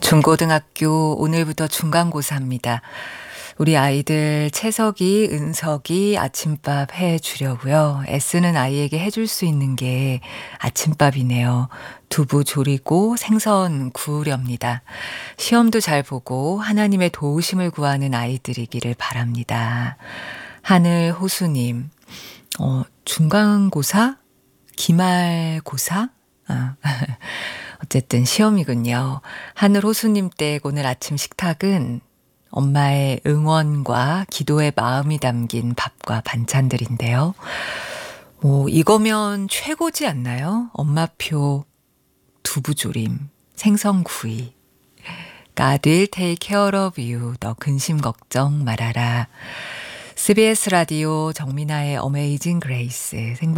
중고등학교 오늘부터 중간고사입니다. 우리 아이들 채석이, 은석이 아침밥 해주려고요. 애쓰는 아이에게 해줄 수 있는 게 아침밥이네요. 두부 조리고 생선 구우렵니다. 시험도 잘 보고 하나님의 도우심을 구하는 아이들이기를 바랍니다. 하늘 호수님, 중간고사? 기말고사? 아, 어쨌든 시험이군요. 하늘 호수님 댁 오늘 아침 식탁은 엄마의 응원과 기도의 마음이 담긴 밥과 반찬들인데요. 이거면 최고지 않나요? 엄마표 두부조림, 생선구이. God will take care of you. 너 근심 걱정 말아라. CBS 라디오 정민아의 어메이징 그레이스 생방